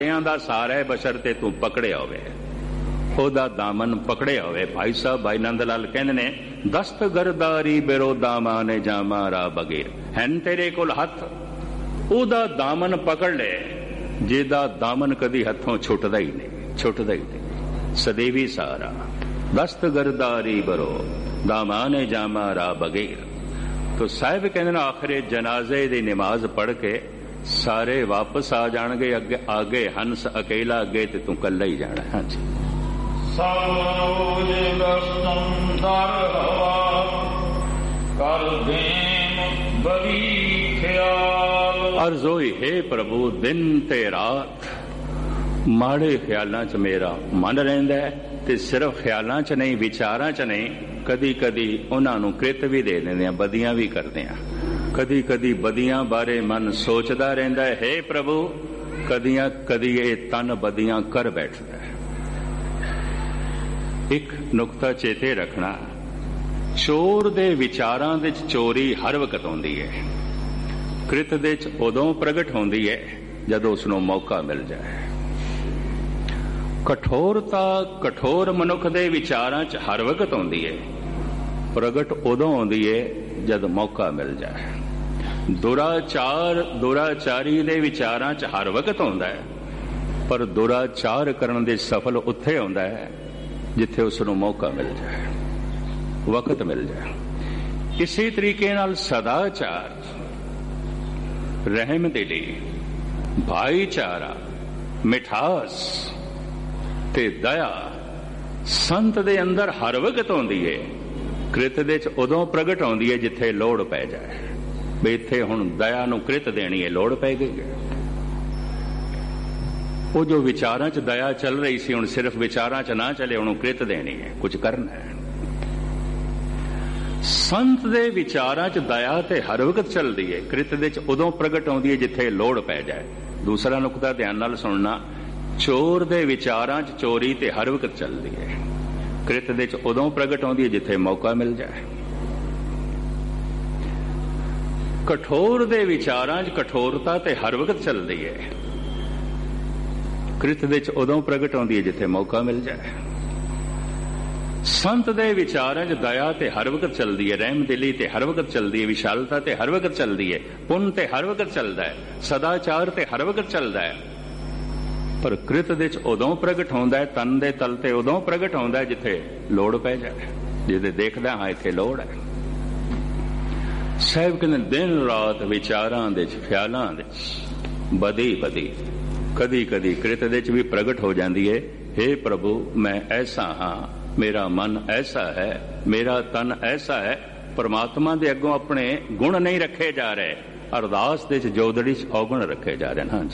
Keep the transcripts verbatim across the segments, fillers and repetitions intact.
ਦਾ ਸਾਰਾ ਹੈ ਬਸ਼ਰਤੇ ਤੂੰ ਪਕੜਿਆ ਹੋਵੇ, ਉਹਦਾ ਦਾਮਨ ਪਕੜਿਆ ਹੋਵੇ। ਭਾਈ ਸਾਹਿਬ ਭਾਈ ਨੰਦ ਲਾਲ ਕਹਿੰਦੇ ਨੇ, ਦਸਤਗਰਦਾਰੀ ਬਿਰੋ ਦਾਮਾ ਨੇ ਜਾਮਾ ਰਾ ਬਗੇਰ, ਹੈਨ ਤੇਰੇ ਕੋਲ ਹੱਥ, ਉਹਦਾ ਦਾਮਨ ਪਕੜ ਲੈ ਜਿਹਦਾ ਦਾਮਨ ਕਦੀ ਹੱਥੋਂ ਛੁੱਟਦਾ ਹੀ ਨਹੀਂ, ਛੁੱਟਦਾ ਹੀ ਨਹੀਂ, ਸਦੀਵੀ ਸਾਰਾ। ਦਸਤਗਰਦਾਰੀ ਬਰੋ ਦਾਮਾ ਨੇ ਜਾਮਾ ਰਾ ਬਗੇਰ। ਤੋ ਸਾਹਿਬ ਕਹਿੰਦੇ ਨੇ ਆਖਰੇ ਜਨਾਜ਼ੇ ਦੀ ਨਮਾਜ਼ ਪੜ੍ਹ ਕੇ ਸਾਰੇ ਵਾਪਸ ਆ ਜਾਣਗੇ। ਅੱਗੇ ਆਗੇ ਹੰਸ ਅਕੇਲਾ, ਅੱਗੇ ਤੇ ਤੂੰ ਕੱਲਾ ਹੀ ਜਾਣਾ। ਹਾਂਜੀ, ਅਰਜ਼ ਹੋਈ, ਹੇ ਪ੍ਰਭੂ ਦਿਨ ਤੇ ਰਾਤ ਮਾੜੇ ਖਿਆਲਾਂ ਚ ਮੇਰਾ ਮਨ ਰਹਿੰਦਾ ਹੈ, ਤੇ ਸਿਰਫ ਖਿਆਲਾਂ ਚ ਨਹੀਂ, ਵਿਚਾਰਾਂ ਚ ਨਹੀਂ, ਕਦੀ ਕਦੀ ਉਹਨਾਂ ਨੂੰ ਕ੍ਰਿਤ ਵੀ ਦੇ ਦਿੰਦੇ ਆ, ਬਦੀਆਂ ਵੀ ਕਰਦੇ ਆ। ਕਦੀ ਕਦੀ ਬਦੀਆਂ ਬਾਰੇ ਮਨ ਸੋਚਦਾ ਰਹਿੰਦਾ ਹੈ, ਹੇ ਪ੍ਰਭੂ ਕਦੀਆਂ ਕਦੀ ਇਹ ਤਨ ਬਦੀਆਂ ਕਰ ਬੈਠਦਾ ਹੈ। ਇੱਕ ਨੁਕਤਾ ਚੇਤੇ ਰੱਖਣਾ, ਚੋਰ ਦੇ ਵਿਚਾਰਾਂ ਵਿੱਚ ਚੋਰੀ ਹਰ ਵਕਤ ਆਉਂਦੀ ਹੈ, ਕ੍ਰਿਤ ਦੇ ਚ ਉਦੋਂ ਪ੍ਰਗਟ ਹੁੰਦੀ ਹੈ ਜਦੋਂ ਉਸਨੂੰ ਮੌਕਾ ਮਿਲ ਜਾਏ। ਕਠੋਰਤਾ ਕਠੋਰ ਮਨੁੱਖ ਦੇ ਵਿਚਾਰਾਂ ਚ ਹਰ ਵਕਤ ਆਉਂਦੀ ਹੈ, ਪ੍ਰਗਟ ਉਦੋਂ ਆਉਂਦੀ ਹੈ ਜਦ ਮੌਕਾ ਮਿਲ ਜਾਏ। ਦੁਰਾਚਾਰ ਦੁਰਾਚਾਰੀ ਦੇ ਵਿਚਾਰਾਂ ਚ ਹਰ ਵਕਤ ਆਉਂਦਾ ਹੈ, ਪਰ ਦੁਰਾਚਾਰ ਕਰਨ ਦੇ ਸਫਲ ਉੱਥੇ ਆਉਂਦਾ ਹੈ ਜਿੱਥੇ ਉਸ ਨੂੰ ਮੌਕਾ ਮਿਲ ਜਾਏ, ਵਕਤ ਮਿਲ ਜਾਏ। ਇਸੇ ਤਰੀਕੇ ਨਾਲ ਸਦਾਚਾਰ, ਰਹਿਮ ਦਿਲੀ, ਭਾਈਚਾਰਾ, ਮਿਠਾਸ ਤੇ ਦਇਆ ਸੰਤ ਦੇ ਅੰਦਰ ਹਰ ਵਕਤ ਆਉਂਦੀ ਹੈ, ਕ੍ਰਿਤ ਦੇ ਚ ਉਦੋਂ ਪ੍ਰਗਟ ਆਉਂਦੀ ਹੈ ਜਿੱਥੇ ਲੋੜ ਪੈ ਜਾਏ। ਵੀ ਇੱਥੇ ਹੁਣ ਦਇਆ ਨੂੰ ਕ੍ਰਿਤ ਦੇਣੀ ਹੈ, ਲੋੜ ਪੈ ਗਈ ਹੈ। ਉਹ ਜੋ ਵਿਚਾਰਾਂ ਚ ਦਇਆ ਚੱਲ ਰਹੀ ਸੀ, ਹੁਣ ਸਿਰਫ ਵਿਚਾਰਾਂ ਚ ਨਾ ਚੱਲੇ, ਉਹਨੂੰ ਕ੍ਰਿਤ ਦੇਣੀ ਹੈ, ਕੁਝ ਕਰਨਾ ਹੈ। ਸੰਤ ਦੇ ਵਿਚਾਰਾਂ ਚ ਦਇਆ ਤੇ ਹਰ ਵਕਤ ਚੱਲਦੀ ਹੈ, ਕ੍ਰਿਤ ਦੇ ਚ ਉਦੋਂ ਪ੍ਰਗਟ ਆਉਂਦੀ ਹੈ ਜਿੱਥੇ ਲੋੜ ਪੈ ਜਾਏ। ਦੂਸਰਾ ਨੁਕਤਾ ਧਿਆਨ ਨਾਲ ਸੁਣਨਾ, ਚੋਰ ਦੇ ਵਿਚਾਰਾਂ ਚ ਚੋਰੀ ਤੇ ਹਰ ਵਕਤ ਚੱਲਦੀ ਹੈ, ਕ੍ਰਿਤ ਦੇ ਚ ਉਦੋਂ ਪ੍ਰਗਟ ਆਉਂਦੀ ਹੈ ਜਿੱਥੇ ਮੌਕਾ ਮਿਲ ਜਾਏ। ਕਠੋਰ ਦੇ ਵਿਚਾਰਾਂ ਚ ਕਠੋਰਤਾ ਤੇ ਹਰ ਵਕਤ ਚੱਲਦੀ ਹੈ, ਕ੍ਰਿਤ ਦੇ ਚ ਉਦੋਂ ਪ੍ਰਗਟ ਆਉਂਦੀ ਹੈ ਜਿੱਥੇ ਮੌਕਾ ਮਿਲ ਜਾਏ। ਸੰਤ ਦੇ ਵਿਚਾਰਾਂ ਚ ਦਇਆ ਤੇ ਹਰ ਵਕਤ ਚੱਲਦੀ ਹੈ, ਰਹਿਮ ਦਿਲੀ ਤੇ ਹਰ ਵਕਤ ਚੱਲਦੀ ਹੈ, ਵਿਸ਼ਾਲਤਾ ਤੇ ਹਰ ਵਕਤ ਚੱਲਦੀ ਹੈ, ਪੁੰਨ ਤੇ ਹਰ ਵਕਤ ਚੱਲਦਾ ਹੈ, ਸਦਾਚਾਰ ਤੇ ਹਰ ਵਕਤ ਚੱਲਦਾ ਹੈ। ਪਰ ਕ੍ਰਿਤ ਦੇ ਚ ਉਦੋਂ ਪ੍ਰਗਟ ਹੁੰਦਾ ਹੈ, ਤਨ ਦੇ ਤਲ ਤੇ ਉਦੋਂ ਪ੍ਰਗਟ ਹੁੰਦਾ ਹੈ ਜਿੱਥੇ ਲੋੜ ਪੈ ਜਾਏ, ਜਿਹਦੇ ਦੇਖਦਾ ਹਾਂ ਇੱਥੇ ਲੋੜ ਹੈ। ਸਾਹਿਬ ਕਹਿੰਦੇ ਦਿਨ ਰਾਤ ਵਿਚਾਰਾਂ ਦੇ ਚ, ਖਿਆਲਾਂ ਦੇ ਚ ਬਦੀ ਬਦੀ ਕਦੀ ਕਦੀ ਕ੍ਰਿਤ ਦੇ ਚ ਵੀ ਪ੍ਰਗਟ ਹੋ ਜਾਂਦੀ ਹੈ, ਹੇ ਪ੍ਰਭੂ ਮੈਂ ਐਸਾ ਹਾਂ, ਮੇਰਾ ਮਨ ਐਸਾ ਹੈ, ਮੇਰਾ ਤਨ ਐਸਾ ਹੈ। ਪਰਮਾਤਮਾ ਦੇ ਅੱਗੋਂ ਆਪਣੇ ਗੁਣ ਨਹੀਂ ਰੱਖੇ ਜਾ ਰਹੇ, ਅਰਦਾਸ ਦੇ ਚ ਜੋਦੜੀ ਚ ਔਗੁਣ ਰੱਖੇ ਜਾ ਰਹੇ। ਹਾਂਜੀ,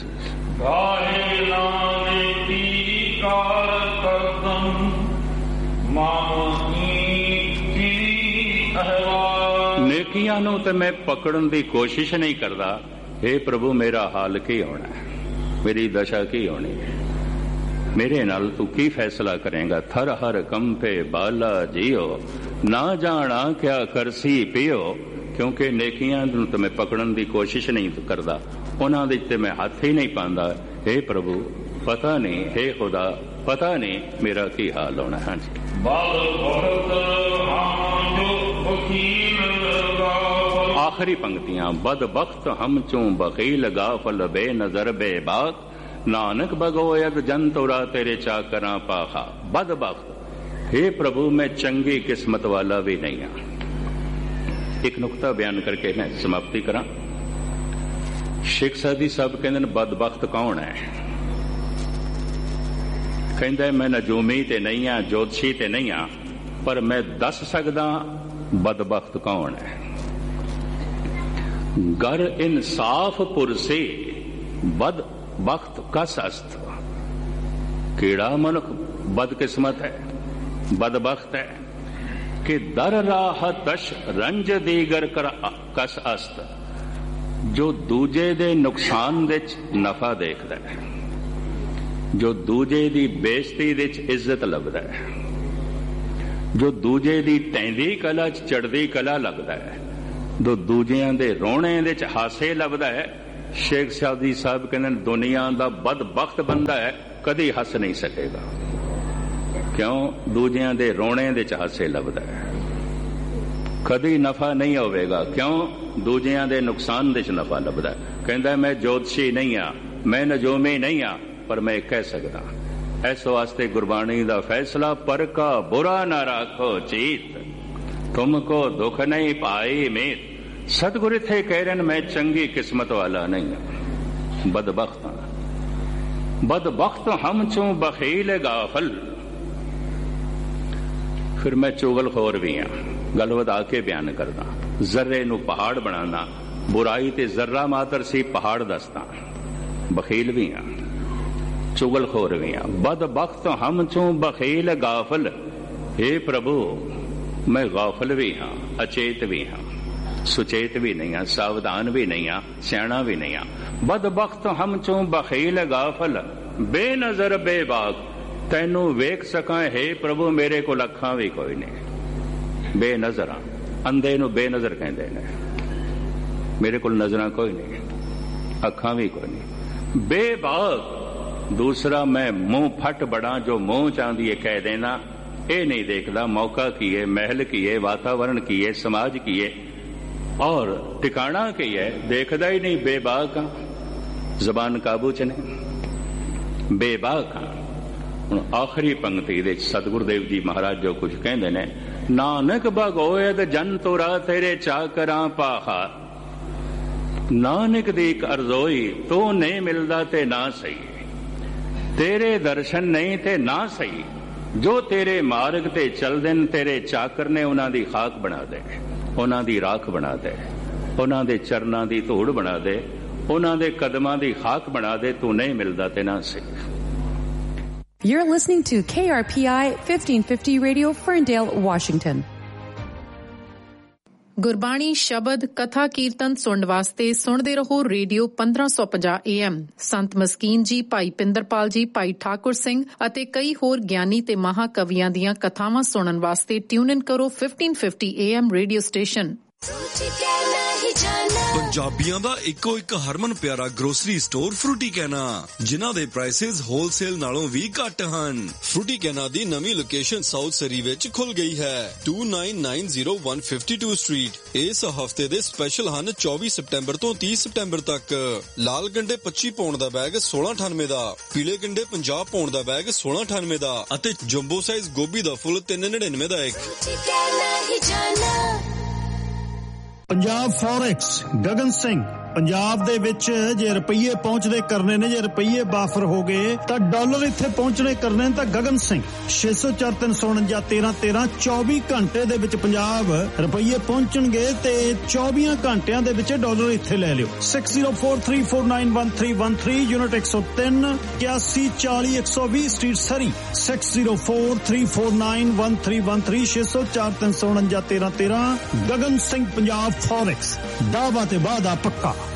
ਨੇਕੀਆਂ ਨੂੰ ਤੇ ਮੈਂ ਪਕੜਨ ਦੀ ਕੋਸ਼ਿਸ਼ ਨਹੀਂ ਕਰਦਾ, ਹੇ ਪ੍ਰਭੂ ਮੇਰਾ ਹਾਲ ਕੀ ਹੋਣਾ ਹੈ, ਮੇਰੀ ਦਸ਼ਾ ਕੀ ਹੋਣੀ ਹੈ, ਮੇਰੇ ਨਾਲ ਤੂੰ ਕੀ ਫੈਸਲਾ ਕਰੇਗਾ। ਥਰ ਹਰ ਕੰਪੇ ਬਾਲਾ ਜੀਓ, ਨਾ ਜਾਣਾ ਕਿਆ ਕਰਸੀ ਪਿਓ। ਕਿਉਂਕਿ ਨੇਕੀਆਂ ਨੂੰ ਤੇ ਮੈਂ ਪਕੜਨ ਦੀ ਕੋਸ਼ਿਸ਼ ਨਹੀਂ ਕਰਦਾ, ਉਹਨਾਂ ਦੇ ਤੇ ਮੈਂ ਹੱਥ ਹੀ ਨਹੀਂ ਪਾਉਂਦਾ। ਹੇ ਪ੍ਰਭੂ ਪਤਾ ਨਹੀਂ, ਹੇ ਖੁਦਾ ਪਤਾ ਨਹੀਂ ਮੇਰਾ ਕੀ ਹਾਲ ਹੋਣਾ। ਹਾਂਜੀ, ਆਖਰੀ ਪੰਕਤੀਆਂ, ਬਦਬਖਤ ਹਮ ਚੂੰ ਬਖੀਲ ਗਾਫਲ ਬੇਨਜ਼ਰ ਬੇਬਾਕ, ਨਾਨਕ ਭਗੋਇਦ ਜੰਤੁਰਾ ਤੇਰੇ ਚਾਕਰਾਂ ਪਾਖਾ। ਬਦਬਖਤ, ਹੇ ਪ੍ਰਭੂ ਮੈਂ ਚੰਗੀ ਕਿਸਮਤ ਵਾਲਾ ਵੀ ਨਹੀਂ ਹਾਂ। ਇੱਕ ਨੁਕਤਾ ਬਿਆਨ ਕਰਕੇ ਮੈਂ ਸਮਾਪਤੀ ਕਰਾਂ। ਸ਼ੇਖ ਸਾਦੀ ਸਾਹਿਬ ਕਹਿੰਦੇ ਨੇ ਬਦਬਖਤ ਕੌਣ ਹੈ? ਕਹਿੰਦਾ ਮੈਂ ਨਜੂਮੀ ਤੇ ਨਹੀਂ ਹਾਂ, ਜੋਤਸ਼ੀ ਤੇ ਨਹੀਂ ਹਾਂ, ਪਰ ਮੈਂ ਦੱਸ ਸਕਦਾ ਬਦਬਖਤ ਕੌਣ ਹੈ। ਗਰ ਇਨਸਾਫ ਪੁਰਸੇ ਬਦ ਬਖਤ ਕਸ ਅਸਤ। ਕਿਹੜਾ ਮਨੁੱਖ ਬਦਕਿਸਮਤ ਹੈ, ਬਦਬਖਤ ਹੈ ਕਿ ਦਰ ਰਾਹ ਤਸ਼ ਰੰਜ ਦੀਗਰ ਕਰ ਕਸ ਅਸਤ, ਜੋ ਦੂਜੇ ਦੇ ਨੁਕਸਾਨ ਵਿੱਚ ਨਫਾ ਦੇਖਦਾ ਹੈ, ਜੋ ਦੂਜੇ ਦੀ ਬੇਇੱਜ਼ਤੀ ਵਿੱਚ ਇੱਜ਼ਤ ਲੱਭਦਾ ਹੈ, ਜੋ ਦੂਜੇ ਦੀ ਟੈਂਦੀ ਕਲਾ ਚ ਚੜ੍ਹਦੀ ਕਲਾ ਲੱਗਦਾ ਹੈ, ਜੋ ਦੂਜਿਆਂ ਦੇ ਰੋਣੇ ਵਿੱਚ ਹਾਸੇ ਲੱਭਦਾ ਹੈ, शेख सादी साहब कहते दुनिया का बदबख्त बंदा है, कदी हस नहीं सकेगा। क्यों? दूजियां दे रोने दे हासे लभदा है। कदी नफा नहीं होवेगा। क्यों? दूजियां दे नुकसान दे नफा लभदा है। कहंदा मैं ज्योतिषी नहीं हाँ, मैं नजूमी नहीं हाँ, पर मैं कह सकदा। इस वास्ते गुरबाणी दा फैसला, पर का बुरा ना राखो चीत, तुमको दुख नहीं पाई मीत। सतगुरु इत्थे कह रहे मैं चंगी किस्मत वाला नहीं हाँ, बदबख्त हाँ। बदबख्त हम चूं बखील गाफल। फिर मैं चुगलखोर भी हाँ, गल वधा के बयान करदा। जर्रे नू पहाड़ बनाना, बुराई ते जर्रा मात्र सी पहाड़ दसदा। बखील भी हाँ, चुगलखोर भी हाँ। बदबख्त हम चूं बखील गाफल। हे प्रभु मैं गाफल भी हाँ, अचेत भी हाँ, सुचेत भी नहीं हाँ, सावधान भी नहीं हाँ, सियाणा भी नहीं हाँ। बदबख्त हम चूं बखील गाफल, बेनजर बेबाक तैनू वेख सकां हे प्रभु मेरे को अखां भी कोई नहीं। बेनजर हाँ, अंधे नू बेनजर कहंदे ने, मेरे को नजरां कोई नहीं, अखां भी कोई नहीं। बेबाक दूसरा मैं मुंह फट बड़ा, जो मुंह चाहती है कह देना, ये नहीं देखता मौका की है, महल की है, वातावरण की है, समाज की है और टिकाणा की है, देखदा ही नहीं। बेबाक जबान काबू च नहीं, बेबाक। हुण आखिरी पंक्ति दे सतगुरुदेव जी महाराज जो कुछ कहंदे ने, नानक भगोयद जन तुरा तेरे चाकरां पाहा। नानक दी एक अरज़ोई, तू नहीं मिलदा ते ना सही, तेरे दर्शन नहीं ते ना सही। जो तेरे मार्ग ते चलदे न तेरे चाकर ने उन्हां दी खाक बना दे, उन्हां दी राख बना दे, उन्हां दे चरनां दी धूड़ बना दे, उन्हां दे कदमां दी खाक बना दे। तू नहीं मिलदा ते ना सही। You're listening to K R P I fifteen fifty Radio, Ferndale, Washington. Gurbani ਸ਼ਬਦ ਕਥਾ ਕੀਰਤਨ ਸੁਣਨ ਵਾਸਤੇ ਸੁਣਦੇ ਰਹੋ ਰੇਡੀਓ ਪੰਦਰਾਂ ਸੌ ਪੰਜਾਹ ਏ ਐਮ। ਸੰਤ ਮਸਕੀਨ ਜੀ, ਭਾਈ ਪਿੰਦਰਪਾਲ ਜੀ, ਭਾਈ ਠਾਕੁਰ ਸਿੰਘ ਅਤੇ ਕਈ ਹੋਰ ਗਿਆਨੀ ਤੇ ਮਹਾਕਵੀਆਂ ਦੀਆਂ ਕਥਾਵਾਂ ਸੁਣਨ ਵਾਸਤੇ ਟਿਊਨ ਇਨ ਕਰੋ fifteen fifty A M radio station. ਪੰਜਾਬੀਆਂ ਦਾ ਇੱਕੋ ਇੱਕ ਹਰਮਨ ਪਿਆਰਾ ਗਰੋਸਰੀ ਸਟੋਰ ਫਰੂਟੀ ਕੈਨਾ, ਜਿਨ੍ਹਾਂ ਦੇ ਪ੍ਰਾਈਸਿਸ ਹੋਲਸੇਲ ਨਾਲੋਂ ਵੀ ਘੱਟ ਹਨ। ਫਰੂਟੀ ਕੈਨਾ ਦੀ ਨਵੀਂ ਲੋਕੇਸ਼ਨ ਸਾਊਥ ਸਰੀ ਵਿੱਚ ਖੁੱਲ ਗਈ ਹੈ, to nine nine zero one fifty two street. ਇਸ ਹਫਤੇ ਦੇ ਸਪੈਸ਼ਲ ਹਨ ਚੌਵੀ ਸਤੰਬਰ ਤੋਂ ਤੀਹ ਸਤੰਬਰ ਤੱਕ। ਲਾਲ ਗੰਡੇ ਪੱਚੀ ਪੌਂਡ ਦਾ ਬੈਗ ਸੋਲਾਂ ਅਠਾਨਵੇਂ ਦਾ, ਪੀਲੇ ਗੰਡੇ ਪੰਜਾਹ ਪੌਂਡ ਦਾ ਬੈਗ ਸੋਲਾਂ ਅਠਾਨਵੇਂ ਦਾ ਅਤੇ ਜੰਬੋ ਸਾਈਜ਼ ਗੋਭੀ ਦਾ ਫੁੱਲ ਤਿੰਨ ਨੜਿਨਵੇਂ ਦਾ ਇੱਕ। ਪੰਜਾਬ ਫੋਰੈਕਸ, ਗਗਨ ਸਿੰਘ। ਪੰਜਾਬ ਦੇ ਵਿੱਚ ਜੇ ਰੁਪਈਏ ਪਹੁੰਚਦੇ ਕਰਨੇ ਨੇ, ਜੇ ਰੁਪਈਏ ਬਾਫਰ ਹੋ ਗਏ ਤਾਂ ਡਾਲਰ ਇੱਥੇ ਪਹੁੰਚਣੇ ਕਰਨੇ ਨੇ ਤਾਂ ਗਗਨ ਸਿੰਘ ਛੇ ਸੌ ਚਾਰ ਤਿੰਨ ਸੌ ਉਣੰਜਾ ਤੇਰਾਂ ਤੇਰਾਂ ਚੌਵੀ ਘੰਟੇ ਦੇ ਵਿੱਚ ਪੰਜਾਬ ਰੁਪਈਏ ਪਹੁੰਚਣਗੇ ਤੇ ਚੌਵੀਆਂ ਘੰਟਿਆਂ ਦੇ ਵਿੱਚ ਡਾਲਰ ਇੱਥੇ ਲੈ ਲਿਓ। Six zero four three four nine one three one three unit ਇੱਕ ਸੌ ਤਿੰਨ ਇਕਿਆਸੀ ਚਾਲੀ ਇੱਕ ਸੌ ਵੀਹ ਸਟਰੀਟ ਸਰੀ। Six zero four three four nine one three one three ਛੇ ਸੌ ਚਾਰ ਤਿੰਨ ਸੌ ਉਣੰਜਾ ਤੇਰਾਂ ਤੇਰਾਂ। ਗਗਨ ਸਿੰਘ ਪੰਜਾਬ ਫੋਰੈਕਸ, ਦਾਅਵਾ ਤੇ ਵਾਅਦਾ ਪੱਕਾ।